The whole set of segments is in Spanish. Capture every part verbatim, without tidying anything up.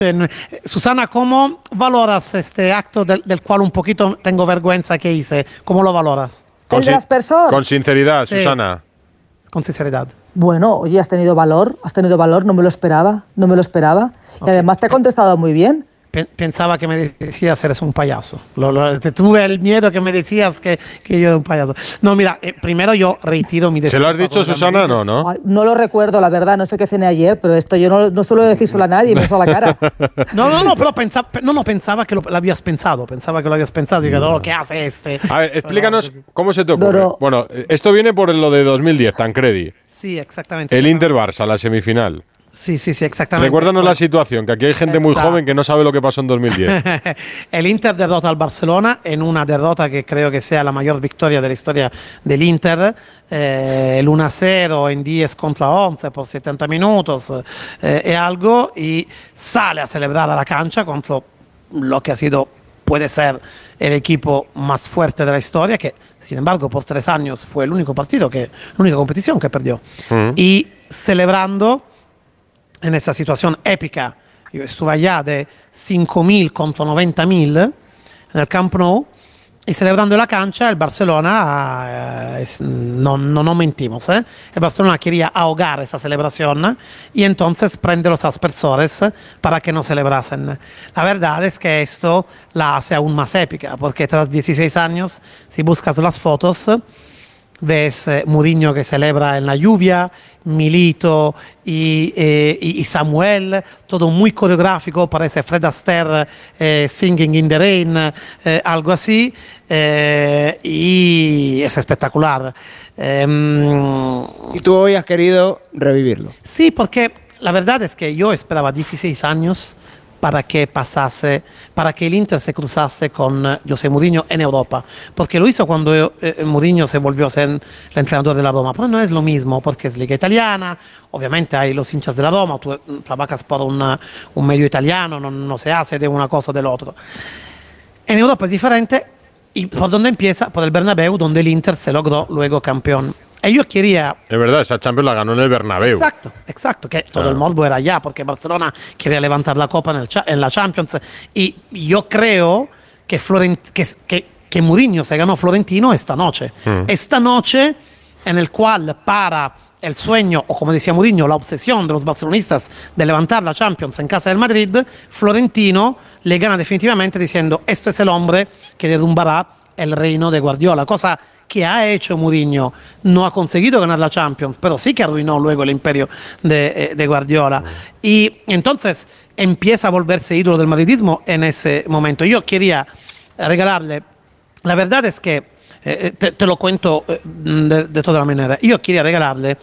Susana, ¿cómo valoras este acto del, del cual un poquito tengo vergüenza que hice? ¿Cómo lo valoras? ¿El de aspersor? Con sinceridad, sí. Susana. Con sinceridad. Bueno, oye, has tenido valor, has tenido valor, no me lo esperaba, no me lo esperaba. Okay. Y además te ha contestado muy bien. Pensaba que me decías eres un payaso. Lo, lo, te tuve el miedo que me decías que, que yo era un payaso. No, mira, eh, primero yo retiro mi disculpa. ¿Se lo has dicho, Susana? No, ¿no? Ay, no lo recuerdo, la verdad, no sé qué cené ayer, pero esto yo no, no suelo decírselo a nadie, me hizo a la cara. No, no, no, pero pensaba, no, no, pensaba que lo, lo habías pensado, pensaba que lo habías pensado. Digo, no, ¿qué hace este? A ver, explícanos pero, cómo se te ocurre. Pero, bueno, esto viene por lo de dos mil diez, Tancredi. Sí, exactamente. El Inter-Barça, la semifinal. Sí, sí, sí, exactamente. Recuérdanos la situación, que aquí hay gente muy joven que no sabe lo que pasó en dos mil diez. El Inter derrota al Barcelona en una derrota que creo que sea la mayor victoria de la historia del Inter. Eh, el uno a cero en diez contra once por setenta minutos eh, y algo, y sale a celebrar a la cancha contra lo que ha sido, puede ser, el equipo más fuerte de la historia, que sin embargo por tres años fue el único partido, que, la única competición que perdió. Mm. Y celebrando en esa situación épica, yo estuve allá de cinco mil contra noventa mil en el Camp Nou, y celebrando en la cancha el Barcelona, eh, no, no, no mentimos, eh, el Barcelona quería ahogar esa celebración y entonces prende los aspersores para que no celebrasen. La verdad es que esto la hace aún más épica, porque tras dieciséis años, si buscas las fotos, ves eh, Mourinho que celebra en la lluvia, Milito y, eh, y Samuel, todo muy coreográfico, parece Fred Astaire eh, Singing in the Rain, eh, algo así, eh, y es espectacular. Eh, y tú hoy has querido revivirlo. Sí, porque la verdad es que yo esperaba dieciséis años para que pasase, para que el Inter se cruzase con José Mourinho en Europa, porque lo hizo cuando eh, Mourinho se volvió a ser el entrenador de la Roma, pero no es lo mismo, porque es liga italiana, obviamente hay los hinchas de la Roma, tú trabajas por una, un medio italiano, no, no se hace de una cosa o del otro. En Europa es diferente, y por donde empieza, por el Bernabéu, donde el Inter se logró luego campeón. Y yo quería... Es verdad, esa Champions la ganó en el Bernabéu. Exacto, exacto, que todo ah. el mundo era allá, porque Barcelona quería levantar la copa en, el, en la Champions. Y yo creo que, Florent, que, que, que Mourinho se ganó Florentino esta noche. Mm. Esta noche en el cual para el sueño, o como decía Mourinho, la obsesión de los barcelonistas de levantar la Champions en casa del Madrid, Florentino le gana definitivamente diciendo, esto es el hombre que derrumbará el reino de Guardiola, cosa que ha hecho Mourinho. No ha conseguido ganar la Champions, pero sí que arruinó luego el imperio de, de Guardiola. Y entonces empieza a volverse ídolo del madridismo en ese momento. Yo quería regalarle, la verdad es que, eh, te, te lo cuento de, de toda la manera, yo quería regalarle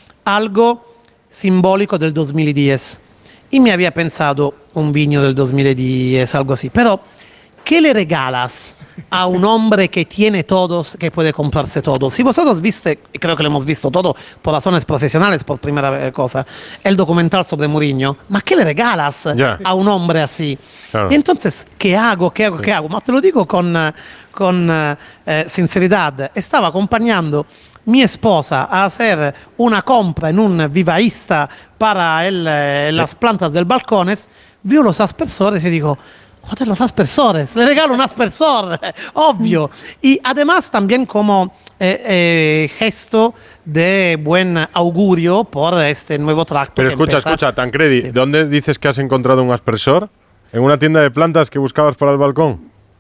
algo simbólico del dos mil diez. Y me había pensado un vino del dos mil diez, algo así. Pero, ¿qué le regalas a un hombre que tiene todos, que puede comprarse todo? Si vosotros viste, y creo que lo hemos visto todo por razones profesionales, por primera cosa, el documental sobre Mourinho, ¿ma qué le regalas yeah. a un hombre así? Claro. Y entonces, ¿qué hago? ¿Qué hago? Sí. ¿Qué hago? Ma te lo digo con, con eh, sinceridad. Estaba acompañando mi esposa a hacer una compra en un vivaísta para el, eh, las plantas del balcones, vio los aspersores y digo, joder, los aspersores, le regalo un aspersor, obvio. Y además también como eh, eh, gesto de buen augurio por este nuevo tracto. Pero escucha, empieza... escucha, Tancredi, sí. ¿Dónde dices que has encontrado un aspersor? ¿En una tienda de plantas que buscabas para el balcón?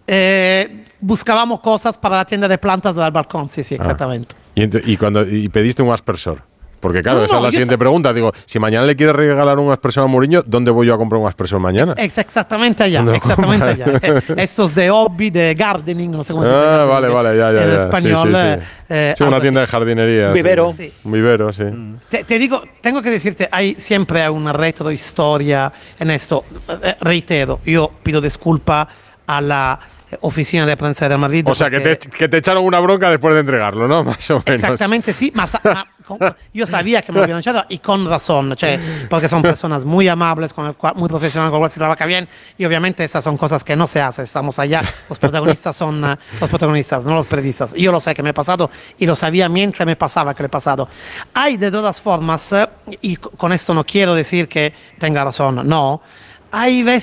Eh, buscábamos cosas para la tienda de plantas del balcón, sí, sí, exactamente. Ah. ¿Y, y, cuando, y pediste un aspersor? Porque claro, no, esa no, es la siguiente pregunta. Digo, si mañana le quieres regalar un aspersor a Mourinho, ¿dónde voy yo a comprar un aspersor mañana? Es exactamente allá, no. exactamente allá. Estos de hobby, de gardening, no sé cómo se llama. Ah, vale, vale, ya, ya. En ya. español. Sí, sí, sí. Eh, sí una tienda así. De jardinería. Un vivero. Sí. Un vivero, sí. Te, te digo, tengo que decirte, hay siempre una retro historia en esto. Eh, reitero, yo pido disculpa a la oficina de prensa del Madrid. O sea, que te, que te echaron una bronca después de entregarlo, ¿no? Más o menos. Exactamente, sí. Mas, ma, con, yo sabía que me lo habían echado y con razón, cioè, porque son personas muy amables, con el cual, muy profesionales, con las cuales se trabaja bien, y obviamente esas son cosas que no se hacen. Estamos allá, los protagonistas son uh, los protagonistas, no los periodistas. Yo lo sé que me he pasado y lo sabía mientras me pasaba que le he pasado. Hay de todas formas, uh, y con esto no quiero decir que tenga razón, no, hay veces